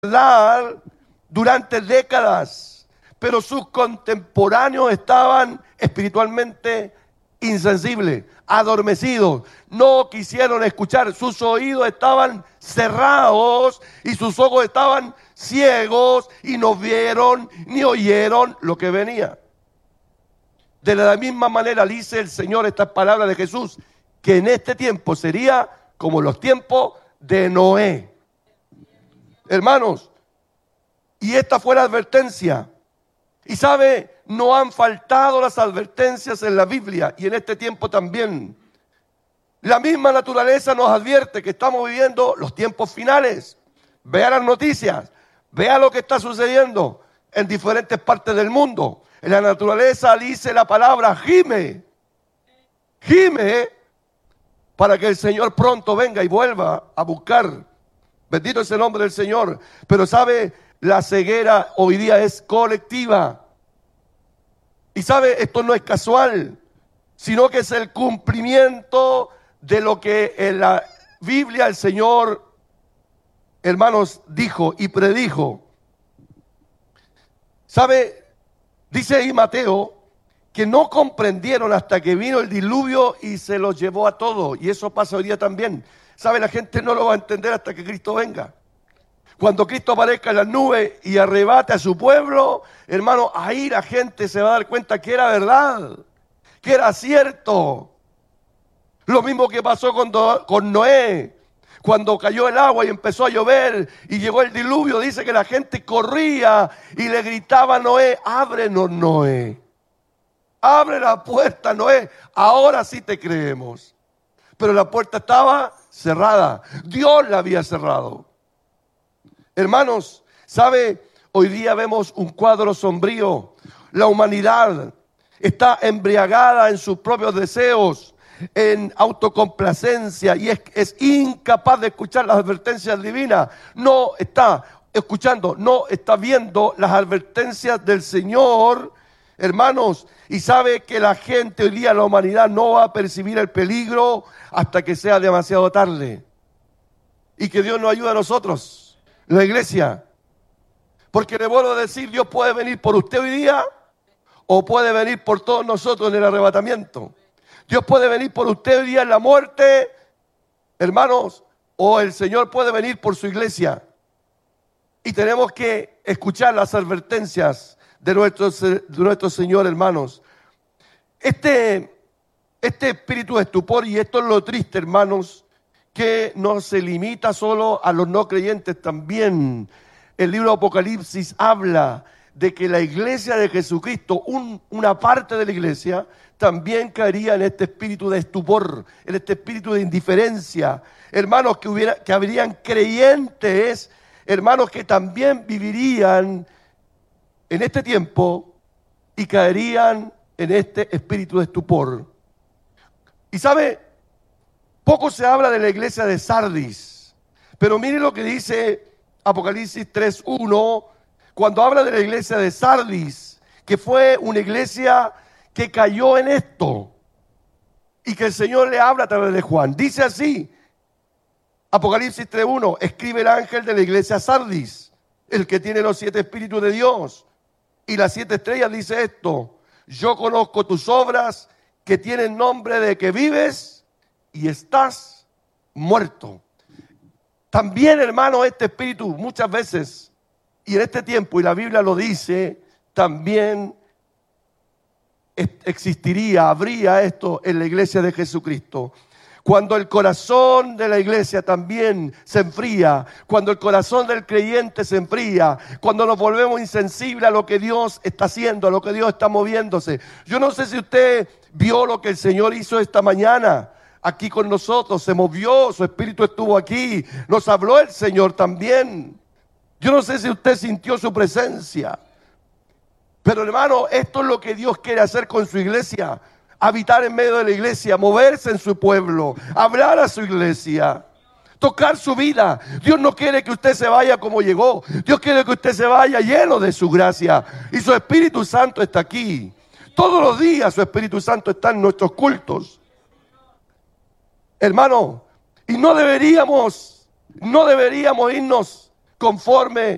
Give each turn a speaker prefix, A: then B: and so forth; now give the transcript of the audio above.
A: verdad durante décadas, pero sus contemporáneos estaban espiritualmente insensibles, adormecidos, no quisieron escuchar, sus oídos estaban cerrados y sus ojos estaban ciegos y no vieron ni oyeron lo que venía. De la misma manera dice el Señor estas palabras de Jesús, que en este tiempo sería como los tiempos de Noé. Hermanos, y esta fue la advertencia. Y sabe, no han faltado las advertencias en la Biblia y en este tiempo también. La misma naturaleza nos advierte que estamos viviendo los tiempos finales. Vea las noticias, vea lo que está sucediendo en diferentes partes del mundo. En la naturaleza dice la palabra gime, gime, para que el Señor pronto venga y vuelva a buscar. Bendito es el nombre del Señor. Pero sabe, la ceguera hoy día es colectiva. Y sabe, esto no es casual, sino que es el cumplimiento de lo que en la Biblia el Señor, hermanos, dijo y predijo. Sabe, dice ahí Mateo, que no comprendieron hasta que vino el diluvio y se los llevó a todos. Y eso pasa hoy día también. ¿Sabe? La gente no lo va a entender hasta que Cristo venga. Cuando Cristo aparezca en las nubes y arrebate a su pueblo, hermano, ahí la gente se va a dar cuenta que era verdad, que era cierto. Lo mismo que pasó con Noé. Cuando cayó el agua y empezó a llover y llegó el diluvio, dice que la gente corría y le gritaba a Noé, ábrenos, Noé. Abre la puerta, Noé. Ahora sí te creemos. Pero la puerta estaba cerrada. Dios la había cerrado. Hermanos, ¿sabe? Hoy día vemos un cuadro sombrío. La humanidad está embriagada en sus propios deseos, en autocomplacencia y es incapaz de escuchar las advertencias divinas. No está escuchando, no está viendo las advertencias del Señor, hermanos. Y sabe que la gente hoy día, la humanidad, no va a percibir el peligro hasta que sea demasiado tarde. Y que Dios nos ayude a nosotros, la iglesia. Porque le vuelvo a decir, Dios puede venir por usted hoy día o puede venir por todos nosotros en el arrebatamiento. Dios puede venir por usted hoy día en la muerte, hermanos, o el Señor puede venir por su iglesia. Y tenemos que escuchar las advertencias de nuestro Señor, hermanos. Este espíritu de estupor, y esto es lo triste, hermanos, que no se limita solo a los no creyentes también. El libro de Apocalipsis habla de que la iglesia de Jesucristo, una parte de la iglesia, también caería en este espíritu de estupor, en este espíritu de indiferencia. Hermanos, que habrían creyentes, hermanos, que también vivirían en este tiempo y caerían en este espíritu de estupor. Y sabe, poco se habla de la iglesia de Sardis, pero mire lo que dice Apocalipsis 3:1, cuando habla de la iglesia de Sardis, que fue una iglesia que cayó en esto y que el Señor le habla a través de Juan. Dice así, Apocalipsis 3:1, escribe el ángel de la iglesia Sardis, el que tiene los 7 espíritus de Dios y las 7 estrellas, dice esto: yo conozco tus obras, que tienen nombre de que vives y estás muerto. También, hermano, este espíritu muchas veces, y en este tiempo, y la Biblia lo dice, también habría esto en la iglesia de Jesucristo. Cuando el corazón de la iglesia también se enfría, cuando el corazón del creyente se enfría, cuando nos volvemos insensibles a lo que Dios está haciendo, a lo que Dios está moviéndose. Yo no sé si usted vio lo que el Señor hizo esta mañana aquí con nosotros, se movió, su espíritu estuvo aquí, nos habló el Señor también. Yo no sé si usted sintió su presencia, pero hermano, esto es lo que Dios quiere hacer con su iglesia. Habitar en medio de la iglesia, moverse en su pueblo, hablar a su iglesia, tocar su vida. Dios no quiere que usted se vaya como llegó. Dios quiere que usted se vaya lleno de su gracia. Y su Espíritu Santo está aquí. Todos los días su Espíritu Santo está en nuestros cultos. Hermano, y no deberíamos irnos conforme